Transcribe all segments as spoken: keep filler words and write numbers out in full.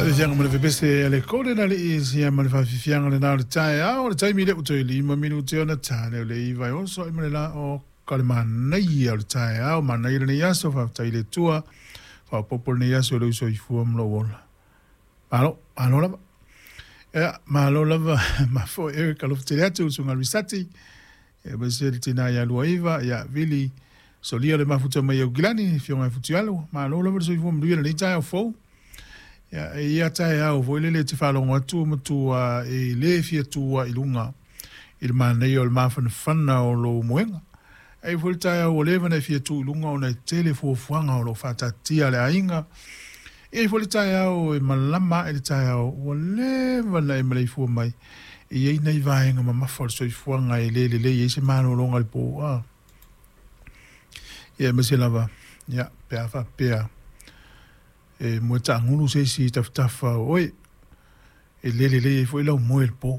fianga mana fepese ale kore na le isia mana fa fianga le na le tai a o le tai mi le utoi lima minuti ona tane le iva o so imane la o kalmana ia le tai a o mana ile ne yaso fa tai le tua fa popol ne yaso le so ifu am lo wala alo alo la e ma lo la ma fo e ka lo tere atu sunga risati e ba se tina ya lo iva ya vili so lia le mafuta mai o gilani fionga futialo ma lo la so ifu am le tai o fo ya e ia tai au voile le te whalonga tu matua e le fia tua i lunga i le mana i o le mawhana whana o lo moenga e voile tai au o lewa nei fia tu i lunga o nei tele fuafuanga o lo whatatia le ainga e voile tai au e malama e le tai au o lewa nei malei fua mai i ei nei vaenga ma mawhal so i fuanga e le le le e se mana o longa le po a ia mese lava ia pea wha pea e mo ta ngulu se si taf taf oi e le le le foi la mo el po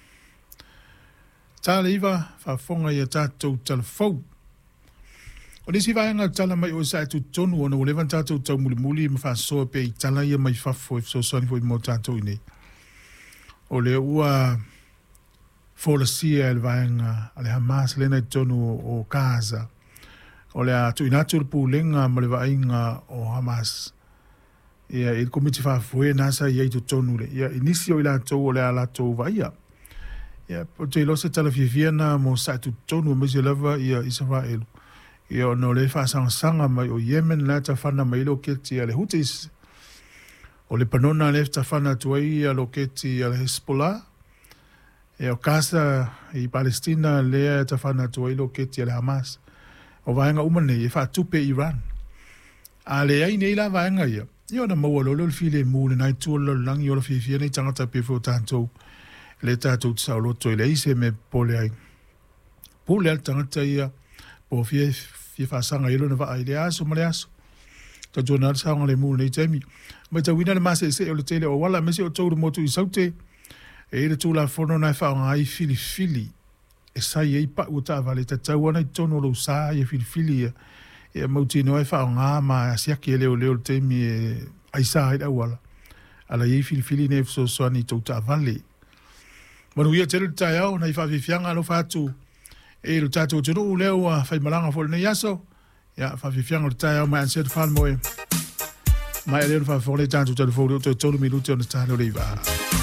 ta liva fa fonga ya ta to telefon o disi va nga tala mai o sa tu tonu ona o levanta to to muli muli me fa so pe tala ya mai fa fo so so foi mo ta to ni o le ua fo la sia el va nga ale hamas le na tonu o casa o le tu inatur pulenga mo le va nga o hamas ia il komiti fa foi nasa ia to tonu le ia inicio ila to le ala to vaia ia po te lo se tala fifiana mo sa to tonu mo se lava ia Israel ia no le fa sang sanga mai o Yemen la ta fana mai lo keti ale Houthis o le panona le ta fana to ia lo keti ale Hezbollah ia o casa i Palestina le ta fana to ia lo keti ale Hamas o vaenga umane e fa tupe Iran ale ai nei la vaenga ia Io na maua lolo le file mule nai tua lo lang yo lo fifia nei tangata pe fo tanto le tato sa lo to le ise me pole ai pole al tangata ia po fie fie fa sanga ilo na va ai le aso male aso ta jona sa ngale mule nei temi ma ta wina le mase se o le tele o wala me se o to mo tu saute e le tu la fono na fa ai fili fili e sai ei pa uta vale ta tau na tono lo sa e fili fili e mauti no e fa nga ma sia ke le le te mi ai sa ai wala ala i fil fili ne so so ni to ta vale manu ia tel ta ya na i fa fianga lo fa tu e lo ta tu tu le wa fa malanga fo ne yaso ya fa fianga lo ta ya ma anset fa mo ma ele fa fo le ta tu te fo to to minuto on sta no le va